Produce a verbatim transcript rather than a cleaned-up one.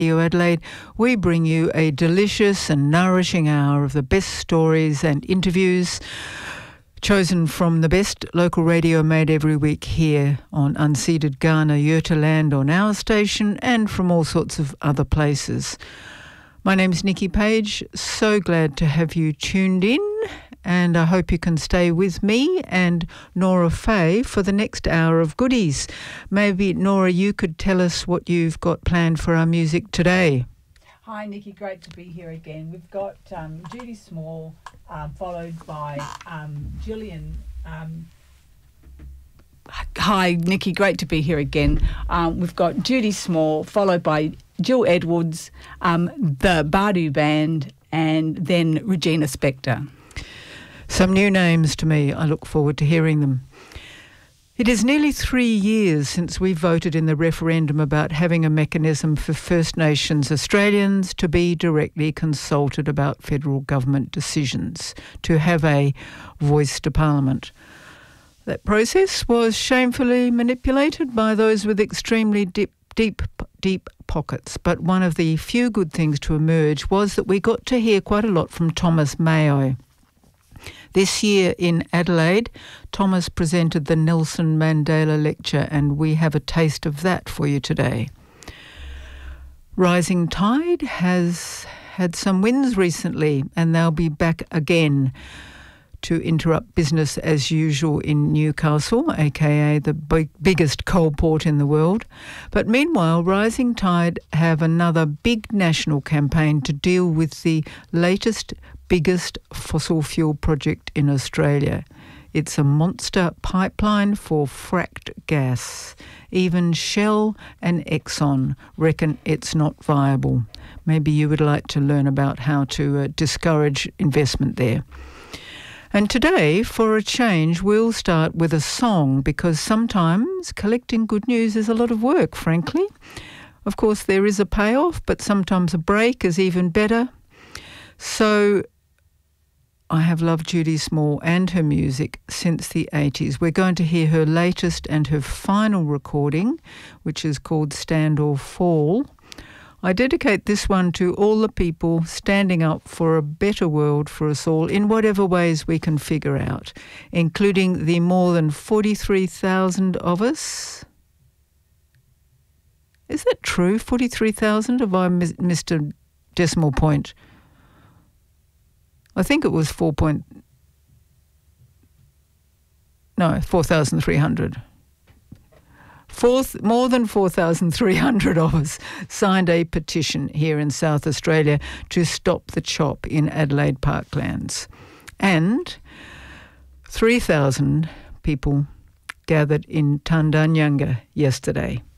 Radio Adelaide, we bring you a delicious and nourishing hour of the best stories and interviews chosen from the best local radio made every week here on unceded Kaurna Yurta land on our station and from all sorts of other places. My name's Nikki Page. So glad to have you tuned in, and I hope you can stay with me and Nora Fay for the next hour of goodies. Maybe, Nora, you could tell us what you've got planned for our music today. Hi, Nikki. Great to be here again. We've got um, Judy Small, uh, followed by um, Gillian. Um, Hi, Nikki. Great to be here again. Um, we've got Judy Small, followed by Jill Edwards, um, the Bardu Band, and then Regina Spektor. Some new names to me. I look forward to hearing them. It is nearly three years since we voted in the referendum about having a mechanism for First Nations Australians to be directly consulted about federal government decisions, to have a voice to Parliament. That process was shamefully manipulated by those with extremely deep, deep, deep pockets. But one of the few good things to emerge was that we got to hear quite a lot from Thomas Mayo. This year in Adelaide, Thomas presented the Nelson Mandela Lecture, and we have a taste of that for you today. Rising Tide has had some wins recently, and they'll be back again to interrupt business as usual in Newcastle, aka the big, biggest coal port in the world. But meanwhile, Rising Tide have another big national campaign to deal with the latest, biggest fossil fuel project in Australia. It's a monster pipeline for fracked gas. Even Shell and Exxon reckon it's not viable. Maybe you would like to learn about how to uh, discourage investment there. And today, for a change, we'll start with a song, because sometimes collecting good news is a lot of work, frankly. Of course, there is a payoff, but sometimes a break is even better. So I have loved Judy Small and her music since the eighties. We're going to hear her latest and her final recording, which is called Stand or Fall. I dedicate this one to all the people standing up for a better world for us all in whatever ways we can figure out, including the more than forty-three thousand of us. Is that true? forty-three thousand? Have I mis- missed a decimal point? I think it was four point... No, four thousand three hundred. Fourth, more than four thousand three hundred of us signed a petition here in South Australia to stop the chop in Adelaide Parklands. And three thousand people gathered in Tandanyanga yesterday.